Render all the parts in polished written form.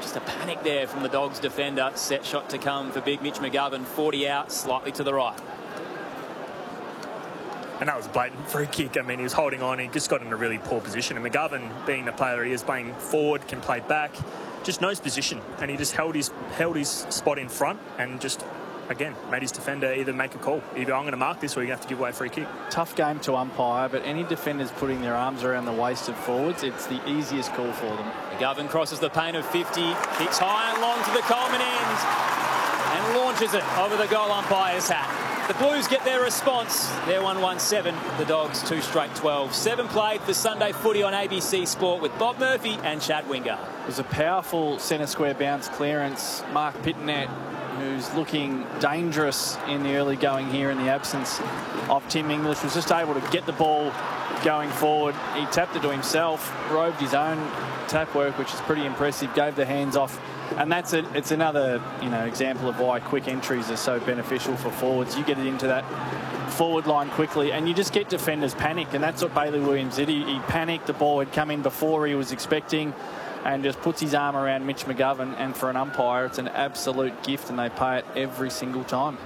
Just a panic there from the Dogs defender. Set shot to come for big Mitch McGovern. 40 out, slightly to the right. And that was a blatant free kick. I mean, he was holding on. He just got in a really poor position. And McGovern, being the player he is, playing forward, can play back, just knows position. And he just held his spot in front and just, again, made his defender either make a call. Either I'm going to mark this or you're going to have to give away a free kick. Tough game to umpire, but any defenders putting their arms around the waist of forwards, it's the easiest call for them. McGovern crosses the paint of 50, kicks high and long to the Coleman end, and launches it over the goal umpire's hat. The Blues get their response. They're 1-1-7. The Dogs 2 straight 12. 7 played for Sunday footy on ABC Sport with Bob Murphy and Chad Wingard. It was a powerful centre square bounce clearance. Mark Pittonet, who's looking dangerous in the early going here in the absence of Tim English, was just able to get the ball going forward. He tapped it to himself, roved his own tap work, which is pretty impressive, gave the hands off. And that's it. It's another, example of why quick entries are so beneficial for forwards. You get it into that forward line quickly, and you just get defenders panic, and that's what Bailey Williams did. He panicked. The ball had come in before he was expecting, and just puts his arm around Mitch McGovern. And for an umpire, it's an absolute gift, and they pay it every single time.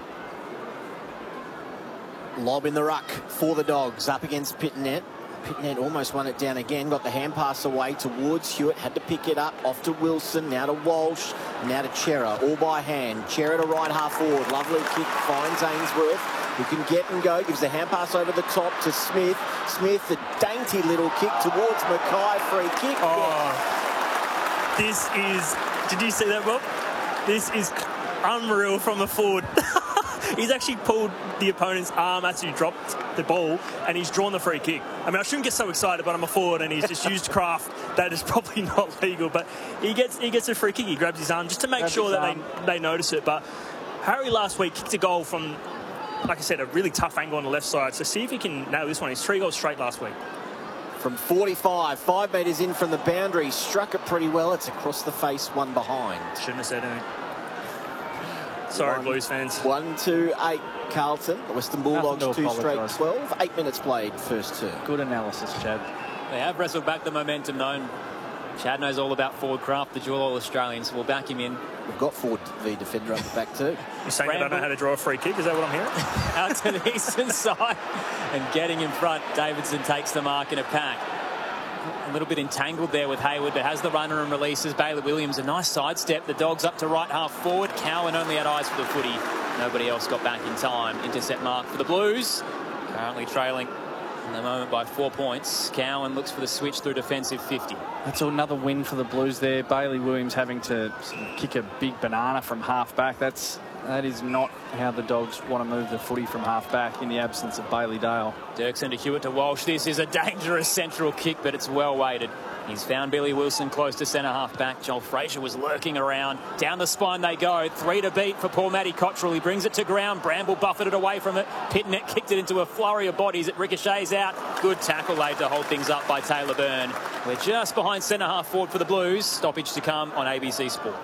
Lob in the ruck for the Dogs up against Pittonet. Pittonet almost won it down again, got the hand pass away towards Hewitt, had to pick it up, off to Wilson, now to Walsh, now to Chera, all by hand. Chera to right half forward, lovely kick, finds Ainsworth, who can get and go, gives the hand pass over the top to Smith. Smith, a dainty little kick towards Mackay, free kick. This is, did you see that, Bob? This is unreal from the forward. He's actually pulled the opponent's arm as he dropped the ball, and he's drawn the free kick. I mean, I shouldn't get so excited, but I'm a forward, and he's just used craft that is probably not legal. But he gets a free kick. He grabs his arm just to make sure that they notice it. But Harry last week kicked a goal from, like I said, a really tough angle on the left side. So see if he can nail this one. He's 3 goals straight last week. From 45, 5 metres in from the boundary, struck it pretty well. It's across the face, one behind. Shouldn't have said anything. Sorry, Blues fans. 1-2-8 Carlton. The Western Bulldogs 2 straight 12. 8 minutes played, first term. Good analysis, Chad. They have wrestled back the momentum known. Chad knows all about forward craft, the dual All-Australian, so we'll back him in. We've got forward V defender up the back too. You're saying I don't know how to draw a free kick? Is that what I'm hearing? Out to the eastern side and getting in front. Davidson takes the mark in a pack. A little bit entangled there with Hayward, but has the runner and releases. Bailey Williams, a nice sidestep. The Dogs up to right half forward. Cowan only had eyes for the footy. Nobody else got back in time. Intercept mark for the Blues. Currently trailing in the moment by 4 points. Cowan looks for the switch through defensive 50. That's another win for the Blues there. Bailey Williams having to kick a big banana from half back. That is not how the Dogs want to move the footy from half back in the absence of Bailey Dale. Dirksen to Hewitt to Walsh. This is a dangerous central kick, but it's well weighted. He's found Billy Wilson close to centre half back. Joel Frazier was lurking around. Down the spine they go. 3 to beat for poor Matty Cottrell. He brings it to ground. Bramble buffeted away from it. Pittonet kicked it into a flurry of bodies. It ricochets out. Good tackle laid to hold things up by Taylor Byrne. We're just behind centre half forward for the Blues. Stoppage to come on ABC Sport.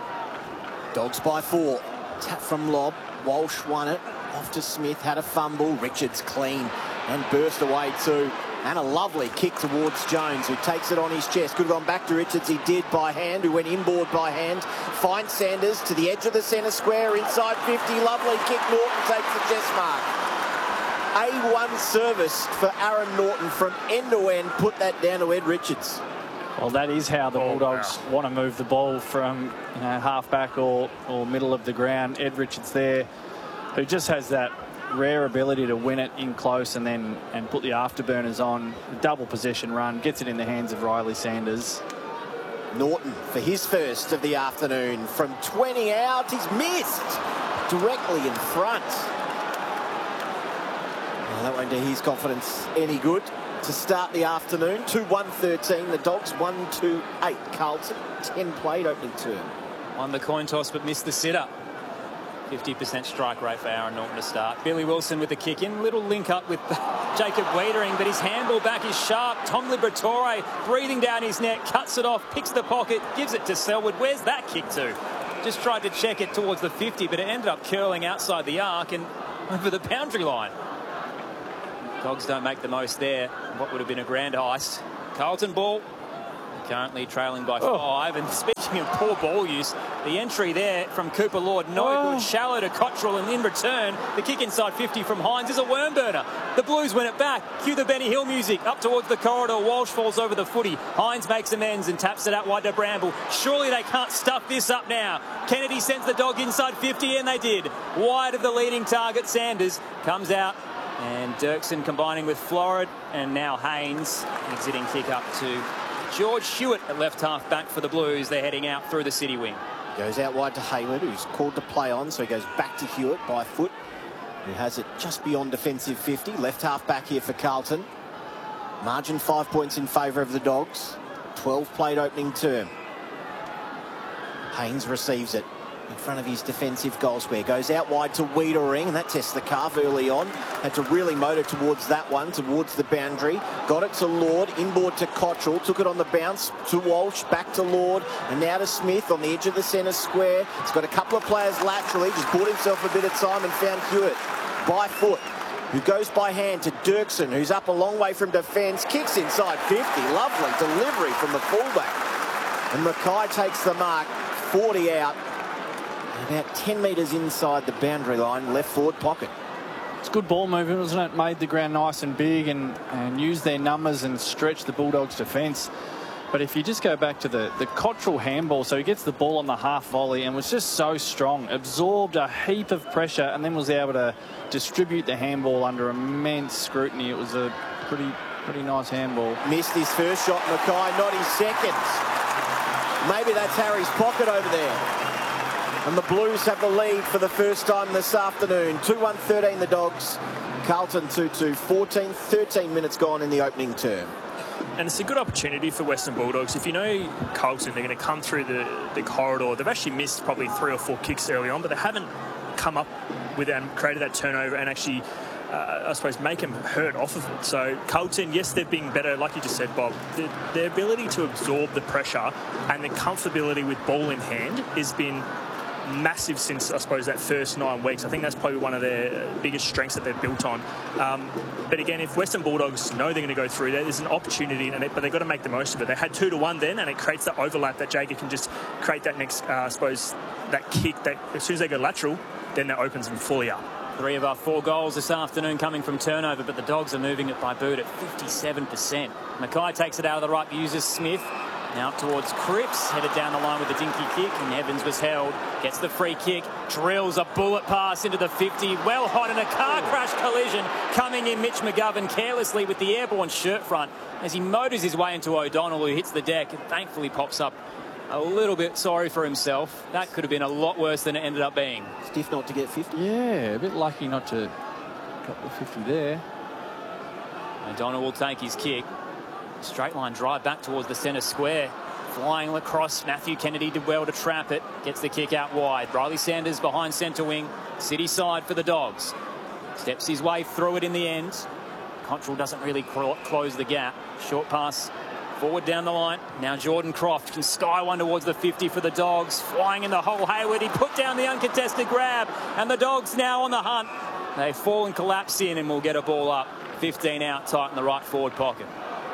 Dogs by 4. Tap from Lob. Walsh won it. Off to Smith. Had a fumble. Richards clean and burst away too. And a lovely kick towards Jones, who takes it on his chest. Could have gone back to Richards. He did by hand, who went inboard by hand. Finds Sanders to the edge of the centre square. Inside 50. Lovely kick. Norton takes the chest mark. A1 service for Aaron Norton from end to end. Put that down to Ed Richards. Well, that is how the Bulldogs want to move the ball from half back or middle of the ground. Ed Richards there, who just has that rare ability to win it in close and put the afterburners on. Double possession run, gets it in the hands of Riley Sanders. Norton for his first of the afternoon. From 20 out, he's missed. Directly in front. Well, that won't do his confidence any good. To start the afternoon, 2-1-13. The Dogs 1-2-8. Carlton 10 played opening term. Won the coin toss but missed the sitter. 50% strike rate for Aaron Norton to start. Billy Wilson with the kick in. Little link up with Jacob Wiedering, but his handball back is sharp. Tom Liberatore breathing down his neck, cuts it off, picks the pocket, gives it to Selwood. Where's that kick to? Just tried to check it towards the 50, but it ended up curling outside the arc and over the boundary line. Dogs don't make the most there. What would have been a grand heist. Carlton ball. currently trailing by 5. And speaking of poor ball use, the entry there from Cooper Lord, no good. Shallow to Cottrell, and in return, the kick inside 50 from Hines is a worm burner. The Blues win it back. Cue the Benny Hill music. Up towards the corridor, Walsh falls over the footy. Hines makes amends and taps it out wide to Bramble. Surely they can't stuff this up now. Kennedy sends the dog inside 50, and they did. Wide of the leading target, Sanders comes out. And Dirksen combining with Florid, and now Haynes exiting kick up to George Hewitt at left half back for the Blues. They're heading out through the city wing. Goes out wide to Hayward, who's called to play on, so he goes back to Hewitt by foot, who has it just beyond defensive 50. Left half back here for Carlton. Margin 5 points in favour of the Dogs. 12 played opening term. Haynes receives it in front of his defensive goal square. Goes out wide to Wiedering, and that tests the calf early on. Had to really motor towards that one, towards the boundary. Got it to Lord, inboard to Cottrell. Took it on the bounce to Walsh, back to Lord, and now to Smith on the edge of the centre square. He's got a couple of players laterally, just bought himself a bit of time and found Hewitt by foot, who goes by hand to Dirksen, who's up a long way from defence. Kicks inside 50. Lovely delivery from the fullback. And Mackay takes the mark, 40 out. About 10 metres inside the boundary line, left forward pocket. It's good ball movement, wasn't it? Made the ground nice and big and used their numbers and stretched the Bulldogs' defence. But if you just go back to the Cottrell handball, so he gets the ball on the half volley and was just so strong, absorbed a heap of pressure, and then was able to distribute the handball under immense scrutiny. It was a pretty nice handball. Missed his first shot, Mackay, not his second. Maybe that's Harry's pocket over there. And the Blues have the lead for the first time this afternoon. 2-1-13 the Dogs. Carlton 2-2, 13 minutes gone in the opening term. And it's a good opportunity for Western Bulldogs. If you know Carlton, they're going to come through the corridor. They've actually missed probably 3 or 4 kicks early on, but they haven't come up with and created that turnover and actually, I suppose, make them hurt off of it. So Carlton, yes, they're being better, like you just said, Bob. Their ability to absorb the pressure and the comfortability with ball in hand has been massive since, I suppose, that first 9 weeks. I think that's probably one of their biggest strengths that they've built on. But again, if Western Bulldogs know they're going to go through there, there's an opportunity, but they've got to make the most of it. They had 2-1 then, and it creates that overlap that Jaeger can just create that next, I suppose, that kick. That as soon as they go lateral, then that opens them fully up. 3 of our 4 goals this afternoon coming from turnover, but the Dogs are moving it by boot at 57%. Mackay takes it out of the ruck, uses Smith. Now up towards Cripps, headed down the line with the dinky kick, and Evans was held, gets the free kick, drills a bullet pass into the 50, well hot in a car crash collision, coming in Mitch McGovern carelessly with the airborne shirt front as he motors his way into O'Donnell, who hits the deck and thankfully pops up a little bit sorry for himself. That could have been a lot worse than it ended up being. Stiff not to get 50. Yeah, a bit lucky not to got the 50 there. O'Donnell will take his kick. Straight line drive back towards the centre square. Flying across, Matthew Kennedy did well to trap it. Gets the kick out wide. Riley Sanders behind centre wing. City side for the Dogs. Steps his way through it in the end. Cottrell doesn't really close the gap. Short pass forward down the line. Now Jordan Croft can sky one towards the 50 for the Dogs. Flying in the hole, Hayward. He put down the uncontested grab. And the Dogs now on the hunt. They fall and collapse in and will get a ball up. 15 out, tight in the right forward pocket.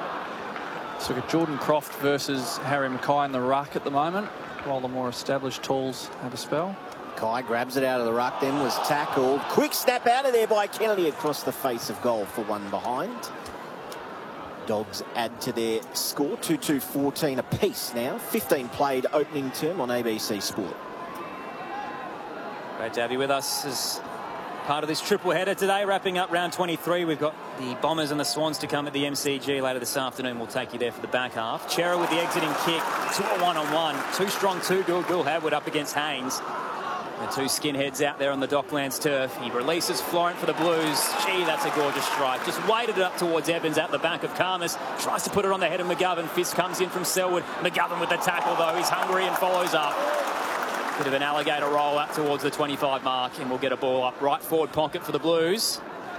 So we've got Jordan Croft versus Harry Mackay in the ruck at the moment, while the more established tools have a spell. Kai grabs it out of the ruck, then was tackled. Quick snap out of there by Kennedy across the face of goal for one behind. Dogs add to their score, 2-2, 14 apiece now. 15 played opening term on ABC Sport. Great to have you with us as part of this triple header today, wrapping up round 23. We've got the Bombers and the Swans to come at the MCG later this afternoon. We'll take you there for the back half. Chera with the exiting kick, 2 1-on-1. 2 strong, 2 good. Bill Hadwood up against Haynes. The 2 skinheads out there on the Docklands turf. He releases Florent for the Blues. Gee, that's a gorgeous strike. Just weighted it up towards Evans at the back of Karmas. Tries to put it on the head of McGovern. Fist comes in from Selwood. McGovern with the tackle, though. He's hungry and follows up. Bit of an alligator roll out towards the 25 mark, and we'll get a ball up right forward pocket for the Blues.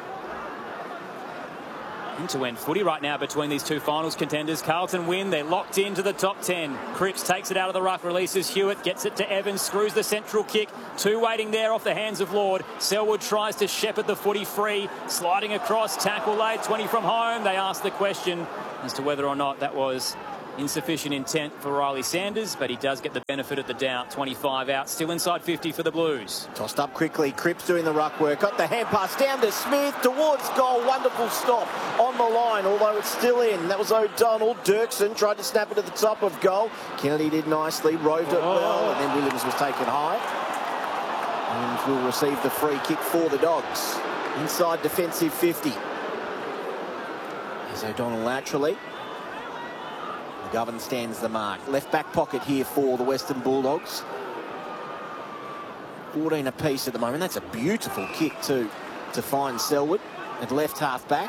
End-to-end footy right now between these 2 finals contenders. Carlton win. They're locked into the top 10. Cripps takes it out of the ruck, releases Hewitt, gets it to Evans, screws the central kick. 2 waiting there off the hands of Lord. Selwood tries to shepherd the footy free. Sliding across, tackle laid, 20 from home. They ask the question as to whether or not that was Insufficient intent for Riley Sanders, but he does get the benefit of the doubt. 25 out, still inside 50 for the Blues. Tossed up quickly. Cripps doing the ruck work. Got the hand pass down to Smith towards goal. Wonderful stop on the line, although it's still in. That was O'Donnell. Dirksen tried to snap it to the top of goal. Kennedy did nicely, roved it well, and then Williams was taken high. And will receive the free kick for the Dogs. Inside defensive 50. There's O'Donnell laterally. McGovern stands the mark. Left back pocket here for the Western Bulldogs. 14 apiece at the moment. That's a beautiful kick to find Selwood at left half back.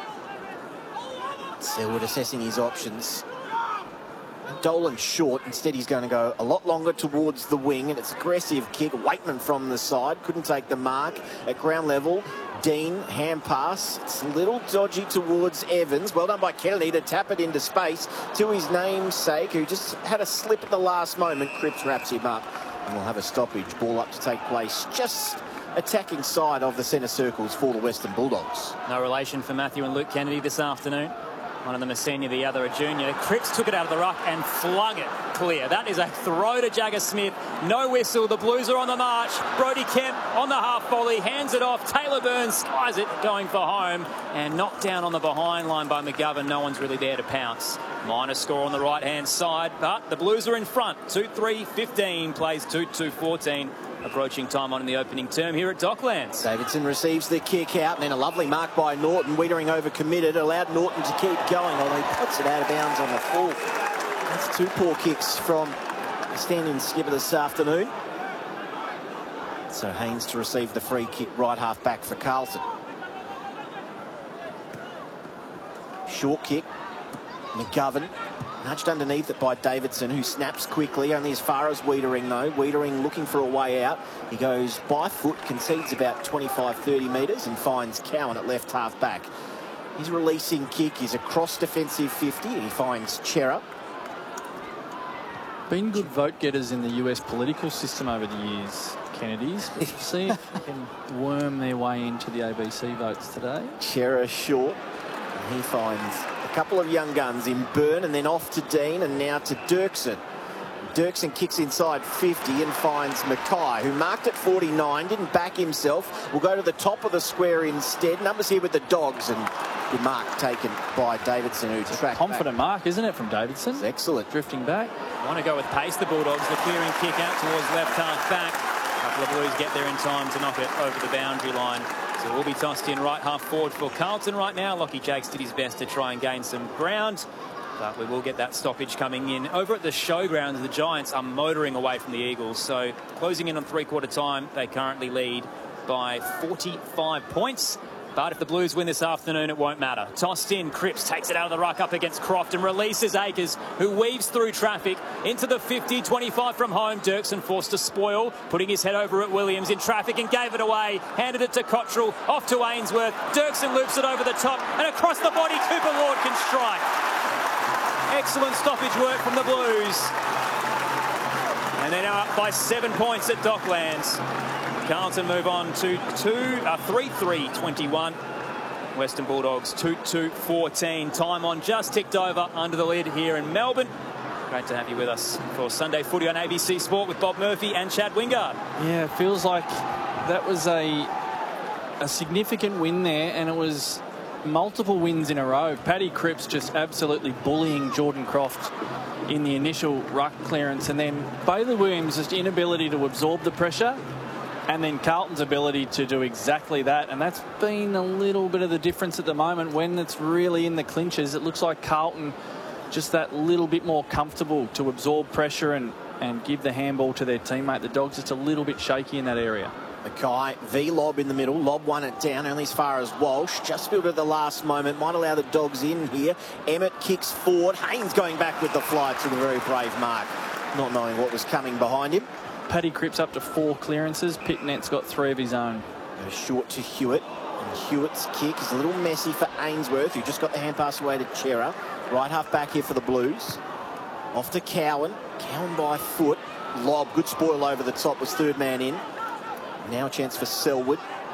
Selwood assessing his options. Dolan short. Instead, he's going to go a lot longer towards the wing, and it's aggressive kick. Waitman from the side couldn't take the mark at ground level. Dean, hand pass. It's a little dodgy towards Evans. Well done by Kennedy to tap it into space to his namesake, who just had a slip at the last moment. Cripps wraps him up, and we'll have a stoppage. Ball up to take place just attacking side of the centre circles for the Western Bulldogs. No relation for Matthew and Luke Kennedy this afternoon. One of them a senior, the other a junior. Cripps took it out of the ruck and flung it clear. That is a throw to Jagger Smith. No whistle. The Blues are on the march. Brodie Kemp on the half volley. Hands it off. Taylor Burns skies it, going for home. And knocked down on the behind line by McGovern. No one's really there to pounce. Minor score on the right-hand side. But the Blues are in front. 2-3-15. Plays 2-2-14. Approaching time on in the opening term here at Docklands. Davidson receives the kick out, and then a lovely mark by Norton. Wiedering over committed, allowed Norton to keep going, although he puts it out of bounds on the full. That's two poor kicks from the stand-in skipper this afternoon. So Haynes to receive the free kick, right half back for Carlton. Short kick. McGovern nudged underneath it by Davidson, who snaps quickly, only as far as Wiedering though. Wiedering looking for a way out. He goes by foot, concedes about 25-30 metres and finds Cowan at left half back. His releasing kick is across defensive 50 and he finds Chera. Been good vote getters in the US political system over the years, Kennedys. But see if they can worm their way into the ABC votes today. Chera short. And he finds a couple of young guns in Byrne and then off to Dean and now to Dirksen. Dirksen kicks inside 50 and finds Mackay, who marked at 49, didn't back himself. Will go to the top of the square instead. Numbers here with the Dogs, and good mark taken by Davidson, who tracked confident back. mark, isn't it, from Davidson? It's excellent. Drifting back. Want to go with pace, the Bulldogs. The clearing kick out towards left half back. A couple of Blues get there in time to knock it over the boundary line. So it will be tossed in right half forward for Carlton right now. Lockie Jakes did his best to try and gain some ground, but we will get that stoppage coming in. Over at the showgrounds, the Giants are motoring away from the Eagles. So closing in on three-quarter time, they currently lead by 45 points. But if the Blues win this afternoon, it won't matter. Tossed in, Cripps takes it out of the ruck up against Croft and releases Akers, who weaves through traffic into the 50, 25 from home. Dirksen forced to spoil, putting his head over at Williams in traffic and gave it away. Handed it to Cottrell, off to Ainsworth. Dirksen loops it over the top and across the body, Cooper Lord can strike. Excellent stoppage work from the Blues. And they're now up by 7 points at Docklands. Carlton move on to 3-3-21. Western Bulldogs 2-2-14. Time on just ticked over under the lid here in Melbourne. Great to have you with us for Sunday Footy on ABC Sport with Bob Murphy and Chad Wingard. Yeah, it feels like that was a significant win there, and it was multiple wins in a row. Paddy Cripps just absolutely bullying Jordan Croft in the initial ruck clearance, and then Bailey Williams' just inability to absorb the pressure, and then Carlton's ability to do exactly that. And that's been a little bit of the difference at the moment. When it's really in the clinches, it looks like Carlton just that little bit more comfortable to absorb pressure and give the handball to their teammate. The Dogs just a little bit shaky in that area. Mackay, Lob in the middle. Lob won it down only as far as Walsh. Just filled at the last moment. Might allow the Dogs in here. Emmett kicks forward. Haynes going back with the fly to the very brave mark, not knowing what was coming behind him. Paddy Cripps up to 4 clearances. Pitnet's got 3 of his own. Goes short to Hewitt. And Hewitt's kick is a little messy for Ainsworth, who just got the hand pass away to Chera. Right half back here for the Blues. Off to Cowan. Cowan by foot. Lob, good spoil over the top, was third man in. Now a chance for Selwood.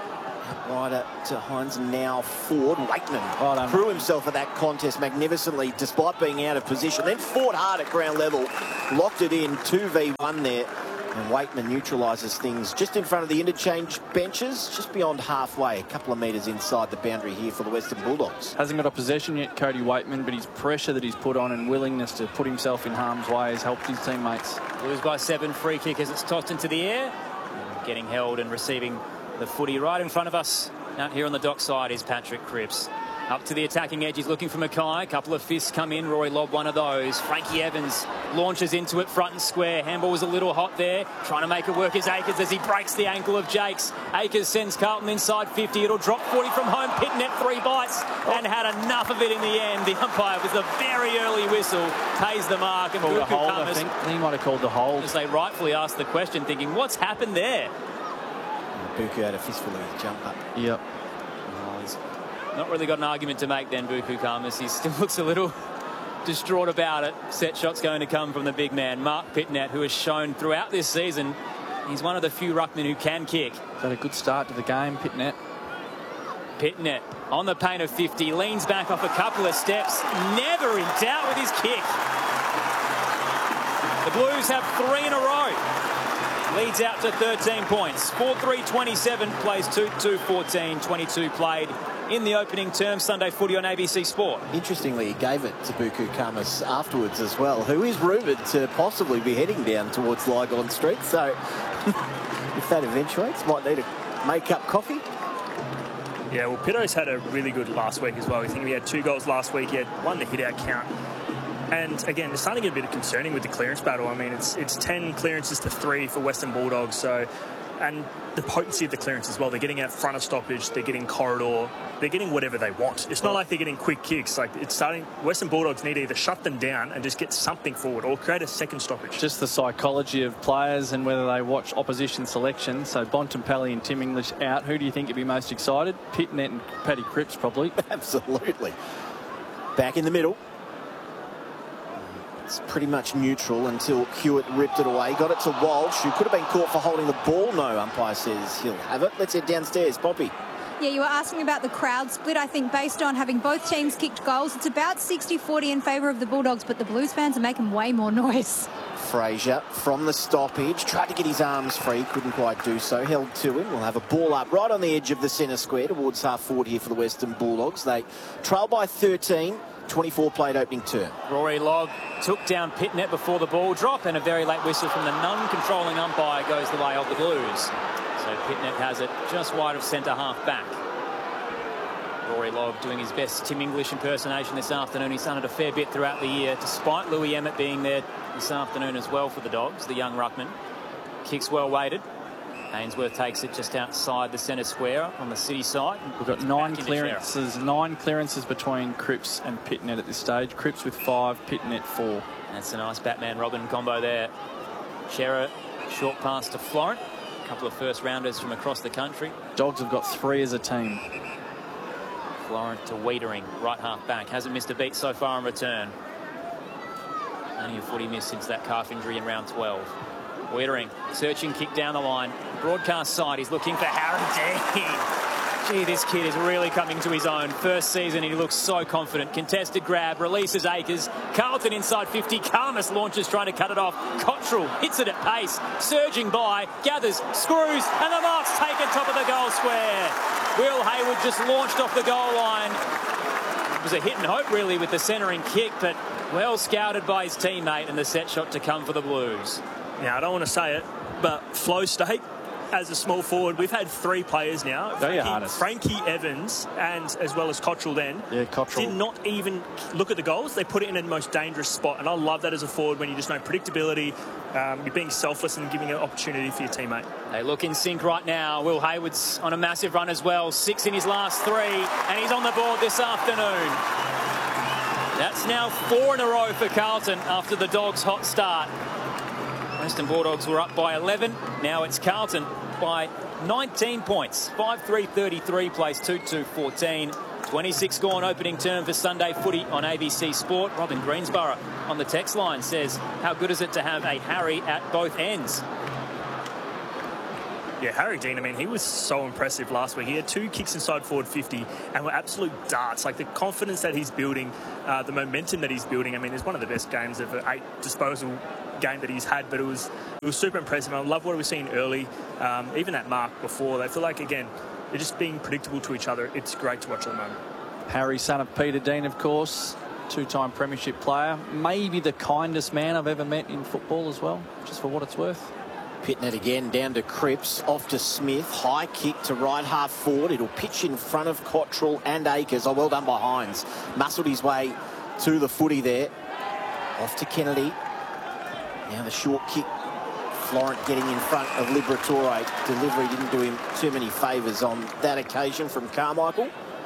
Rider to Hines, now Ford. Wakeman Well done. threw himself at that contest magnificently despite being out of position. Then fought hard at ground level, locked it in, 2v1 there. And Wakeman neutralises things just in front of the interchange benches, just beyond halfway, a couple of metres inside the boundary here for the Western Bulldogs. Hasn't got a possession yet, Cody Wakeman, but his pressure that he's put on and willingness to put himself in harm's way has helped his teammates. Blues by 7, free kick as it's tossed into the air. Getting held and receiving the footy right in front of us. Out here on the dock side is Patrick Cripps. Up to the attacking edge, he's looking for Mackay. A couple of fists come in. Rory Lobb, one of those. Frankie Evans launches into it front and square. Handball was a little hot there. Trying to make it work is Akers as he breaks the ankle of Jakes. Akers sends Carlton inside 50. It'll drop 40 from home. Pitnet 3 bites and had enough of it in the end. The umpire with a very early whistle pays the mark. And Called a Buku hold, Khamis, I think. He might have called the hold. as they rightfully asked the question, thinking, what's happened there? Buku had a fistful of his jump up. Yep. He's not really got an argument to make then, Buku Khamis. He still looks a little distraught about it. Set shot's going to come from the big man, Mark Pitnet, who has shown throughout this season he's one of the few ruckmen who can kick. Had a good start to the game, Pitnet. Pitnet on the paint of 50, leans back off a couple of steps, never in doubt with his kick. The Blues have 3 in a row. Leads out to 13 points. 4-3-27, plays 2-2-14, 22 played in the opening term. Sunday footy on ABC Sport. Interestingly, he gave it to Buku Khamis afterwards as well, who is rumoured to possibly be heading down towards Lygon Street. So if that eventuates, might need a make-up coffee. Yeah, well, Pitto's had a really good last week as well. I think he had 2 goals last week. He had 1 the hit-out count. And again, it's starting to get a bit concerning with the clearance battle. I mean, it's 10 clearances to 3 for Western Bulldogs. So, and the potency of the clearance as well. They're getting out front of stoppage. They're getting corridor. They're getting whatever they want. It's not like they're getting quick kicks. Like, it's starting. Western Bulldogs need to either shut them down and just get something forward, or create a second stoppage. Just the psychology of players and whether they watch opposition selection. So Bontempelli and Tim English out. Who do you think would be most excited? Pitnet and Paddy Cripps probably. Absolutely. Back in the middle. It's pretty much neutral until Hewitt ripped it away. Got it to Walsh, who could have been caught for holding the ball. No, umpire says he'll have it. Let's head downstairs. Poppy. Yeah, you were asking about the crowd split. I think based on having both teams kicked goals, it's about 60-40 in favour of the Bulldogs, but the Blues fans are making way more noise. Fraser from the stoppage, tried to get his arms free, couldn't quite do so, held to him. We'll have a ball up right on the edge of the centre square towards half forward here for the Western Bulldogs. They trail by 13, 24 played opening term. Rory Lobb took down Pitnet before the ball drop, and a very late whistle from the non-controlling umpire goes the way of the Blues. So Pitnet has it just wide of centre half back. Rory Lobb doing his best Tim English impersonation this afternoon. He's done it a fair bit throughout the year, despite Louis Emmett being there this afternoon as well for the Dogs, the young ruckman. Kicks well weighted. Ainsworth takes it just outside the centre square on the city side. We've got 9 clearances between Cripps and Pitnet at this stage. Cripps with 5, Pitnet 4. That's a nice Batman-Robin combo there. Shearer, short pass to Florent. A couple of first-rounders from across the country. Dogs have got 3 as a team. Florent to Wiedering, right half back. Hasn't missed a beat so far in return. Only a footy miss since that calf injury in round 12. Wiedering, searching kick down the line. Broadcast side, he's looking for Harry Dean. Gee, this kid is really coming to his own. First season, he looks so confident. Contested grab, releases Akers. Carlton inside 50. Khamis launches, trying to cut it off. Cottrell hits it at pace. Surging by, gathers, screws, and the mark's taken top of the goal square. Will Hayward just launched off the goal line. It was a hit and hope, really, with the centering kick, but well scouted by his teammate, and the set shot to come for the Blues. Now, I don't want to say it, but Flow State, as a small forward, we've had 3 players now. Frankie Evans and as well as Cottrell then. Yeah, Cottrell. Did not even look at the goals. They put it in the most dangerous spot. And I love that as a forward when you just know predictability. You're being selfless and giving an opportunity for your teammate. They look in sync right now. Will Hayward's on a massive run as well. 6 in his last 3. And he's on the board this afternoon. That's now 4 in a row for Carlton after the Dogs' hot start. Western Bulldogs were up by 11. Now it's Carlton by 19 points. 5-3-33 plays 2-2-14. 26 gone opening term for Sunday footy on ABC Sport. Robin Greensborough on the text line says, how good is it to have a Harry at both ends? Yeah, Harry Dean, I mean, he was so impressive last week. He had 2 kicks inside forward 50 and were absolute darts. Like, the confidence that he's building, the momentum that he's building. I mean, it's one of the best games of an 8 disposal game that he's had, but it was super impressive. I love what we've seen early, even that mark before. They feel like, again, they're just being predictable to each other. It's great to watch at the moment. Harry, son of Peter Dean, of course, 2-time premiership player. Maybe the kindest man I've ever met in football as well, just for what it's worth. Pitnet again, down to Cripps, off to Smith, high kick to right half forward. It'll pitch in front of Cottrell and Akers. Oh, well done by Hines. Muscled his way to the footy there. Off to Kennedy. Now the short kick. Florent getting in front of Liberatore. Delivery didn't do him too many favours on that occasion from Carmichael.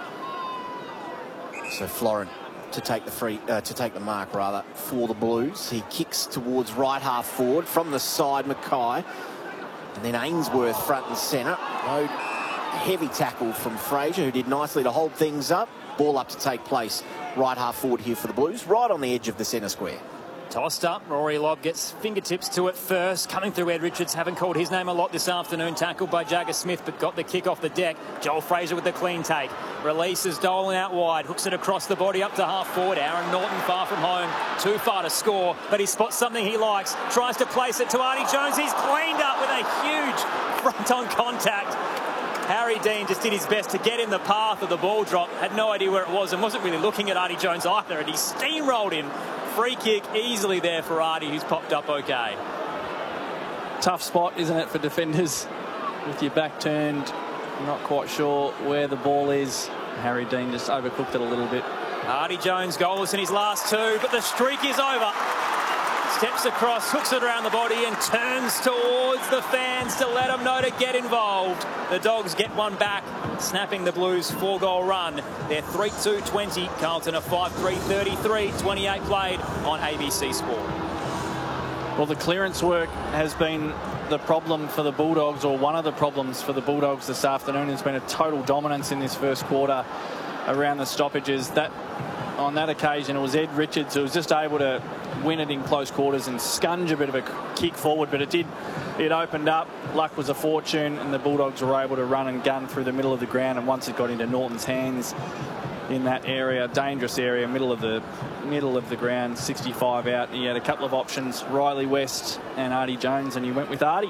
So Florent to take the mark rather for the Blues. He kicks towards right half forward from the side, Mackay, and then Ainsworth front and centre. No heavy tackle from Fraser, who did nicely to hold things up. Ball up to take place right half forward here for the Blues, right on the edge of the centre square. Tossed up, Rory Lobb gets fingertips to it first. Coming through, Ed Richards, haven't called his name a lot this afternoon. Tackled by Jagger Smith, but got the kick off the deck. Joel Fraser with the clean take. Releases Dolan out wide, hooks it across the body up to half forward. Aaron Norton far from home, too far to score, but he spots something he likes. Tries to place it to Artie Jones. He's cleaned up with a huge front-on contact. Harry Dean just did his best to get in the path of the ball drop. Had no idea where it was and wasn't really looking at Artie Jones either, and he steamrolled him. Free kick easily there for Artie, who's popped up okay. Tough spot, isn't it, for defenders? With your back turned, not quite sure where the ball is. Harry Dean just overcooked it a little bit. Artie Jones goalless in his last 2, but the streak is over. Steps across, hooks it around the body and turns towards the fans to let them know to get involved. The Dogs get one back, snapping the Blues' 4-goal run. They're 3-2-20. Carlton are 5-3-33. 28 played on ABC Sport. Well, the clearance work has been the problem for the Bulldogs, or one of the problems for the Bulldogs this afternoon. There's been a total dominance in this first quarter around the stoppages. On that occasion, it was Ed Richards who was just able to win it in close quarters and scunge a bit of a kick forward, but it opened up. Luck was a fortune, and the Bulldogs were able to run and gun through the middle of the ground, and once it got into Norton's hands in that area, dangerous area, middle of the ground, 65 out, he had a couple of options, Riley West and Artie Jones, and he went with Artie.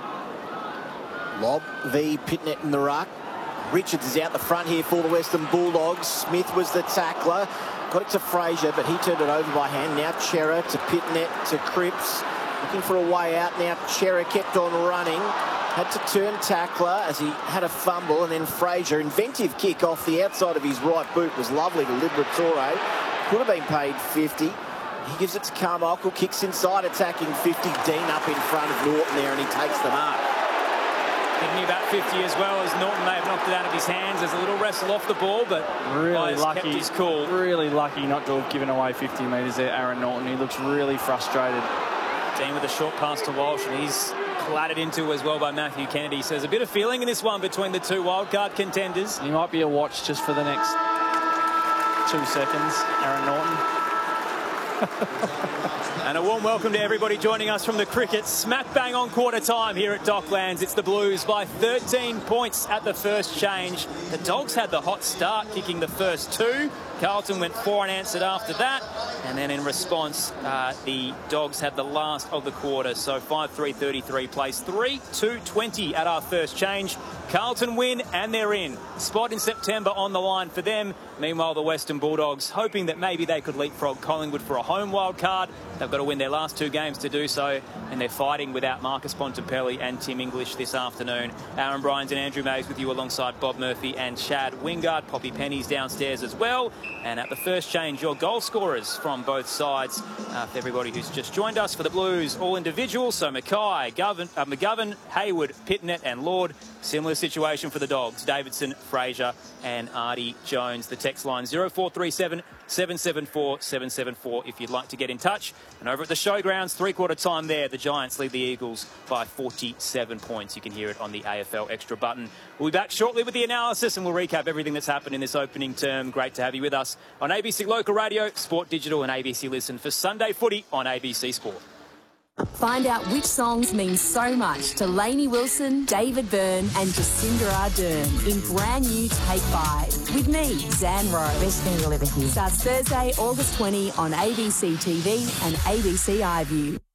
Lob v Pitnet in the ruck. Richards is out the front here for the Western Bulldogs. Smith was the tackler. Got it to Fraser, but he turned it over by hand. Now Chera to Pitnet to Cripps. Looking for a way out. Now Chera kept on running. Had to turn tackler as he had a fumble. And then Fraser, inventive kick off the outside of his right boot, was lovely to Liberatore. Could have been paid 50. He gives it to Carmichael. Kicks inside, attacking 50. Dean up in front of Norton there, and he takes the mark. Thinking about 50 as well, as Norton may have knocked it out of his hands. There's a little wrestle off the ball, but really lucky, kept his cool. Really lucky not to have given away 50 metres there, Aaron Norton. He looks really frustrated. Dean with a short pass to Walsh, and he's clattered into as well by Matthew Kennedy. So there's a bit of feeling in this one between the two wildcard contenders. He might be a watch just for the next 2 seconds, Aaron Norton. And a warm welcome to everybody joining us from the cricket. Smack bang on quarter time here at Docklands. It's the Blues by 13 points at the first change. The Dogs had the hot start, kicking the first 2. Carlton went 4 unanswered after that. And then in response, the Dogs had the last of the quarter. So 5-3-33 plays 3-2-20 at our first change. Carlton win and they're in. Spot in September on the line for them. Meanwhile, the Western Bulldogs hoping that maybe they could leapfrog Collingwood for a home wild card. They've got to win their last 2 games to do so, and they're fighting without Marcus Bontempelli and Tim English this afternoon. Aaron Bryans and Andrew Mays with you alongside Bob Murphy and Chad Wingard. Poppy Penny's downstairs as well. And at the first change, your goal scorers from both sides. For everybody who's just joined us, for the Blues, all individuals. So Mackay, McGovern, Hayward, Pitnet and Lord. Similar situation for the Dogs. Davidson, Fraser and Artie Jones. The text line 0437 774 774 if you'd like to get in touch. And over at the showgrounds, 3-quarter time there, the Giants lead the Eagles by 47 points. You can hear it on the AFL Extra button. We'll be back shortly with the analysis and we'll recap everything that's happened in this opening term. Great to have you with us on ABC Local Radio, Sport Digital and ABC Listen for Sunday Footy on ABC Sport. Find out which songs mean so much to Lainey Wilson, David Byrne and Jacinda Ardern in brand new Take 5 with me, Zan Rowe. Best thing you'll ever hear. Starts Thursday, August 20 on ABC TV and ABC iView.